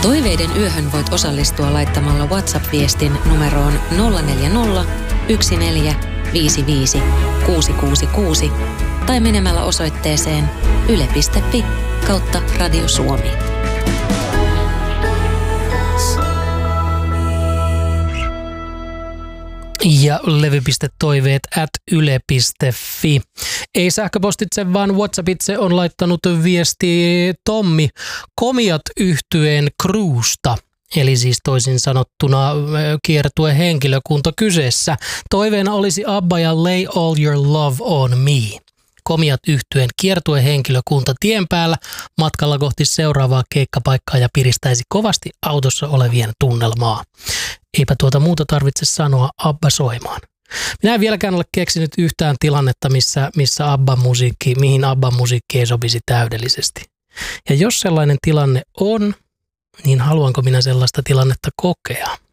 Toiveiden yöhön voit osallistua laittamalla WhatsApp-viestin numeroon 040 14 55 666 tai menemällä osoitteeseen yle.fi/Radio Suomi. Ja levy.toiveet@yle.fi. Ei sähköpostitse, vaan WhatsAppitse on laittanut viesti Tommi Komiat -yhtyeen Crewsta. Eli siis toisin sanottuna kiertue henkilökunta kyseessä. Toiveena olisi ABBA ja Lay All Your Love On Me. Komiat -yhtyeen kiertue henkilökunta tien päällä matkalla kohti seuraavaa keikkapaikkaa ja piristäisi kovasti autossa olevien tunnelmaa. Eipä tuota muuta tarvitse sanoa, ABBA soimaan. Minä en vieläkään ole keksinyt yhtään tilannetta, mihin ABBA-musiikki ei sopisi täydellisesti. Ja jos sellainen tilanne on, niin haluanko minä sellaista tilannetta kokea?